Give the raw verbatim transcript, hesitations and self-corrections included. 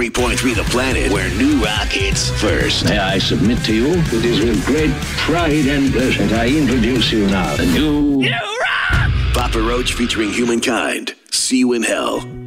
ninety-three point three The Planet, where new rock hits first. May I submit to you, it is with great pride and pleasure that I introduce you now, the new... New rock! Papa Roach featuring Humankind. See you in hell.